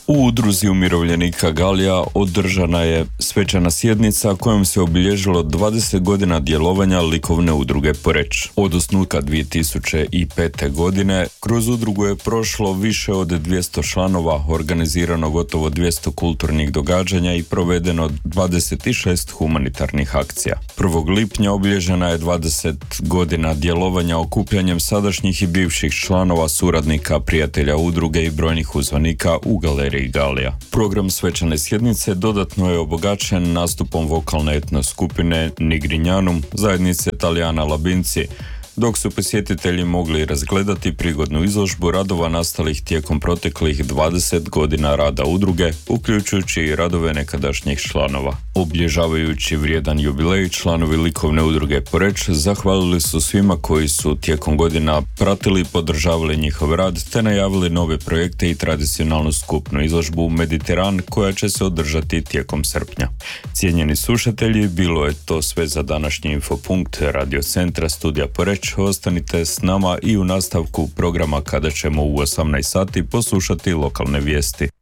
U udruzi umirovljenika Galija održana je svečana sjednica kojom se obilježilo 20 godina djelovanja likovne udruge Poreč. Od osnutka 2005. godine kroz udrugu je prošlo više od 200 članova, organizirano gotovo 200 kulturnih događanja i provedeno 26 humanitarnih akcija. 1. lipnja obilježena je 20 godina djelovanja okupljanjem sadašnjih i bivših članova, suradnika, prijatelja udruge i brojnih uzvanika u galeriji Galija. Program svečane sjednice dodatno je obogaćen nastupom vokalne etno skupine Nigrinjanum, zajednice Talijana Labinci, dok su posjetitelji mogli razgledati prigodnu izložbu radova nastalih tijekom proteklih 20 godina rada udruge, uključujući i radove nekadašnjih članova. Obilježavajući vrijedan jubilej, članovi likovne udruge Poreč zahvalili su svima koji su tijekom godina pratili i podržavali njihov rad, te najavili nove projekte i tradicionalnu skupnu izložbu Mediteran koja će se održati tijekom srpnja. Cijenjeni slušatelji, bilo je to sve za današnji Infopunkt Radio Centra Studija Poreč. Ostanite s nama i u nastavku programa kada ćemo u 18 sati poslušati lokalne vijesti.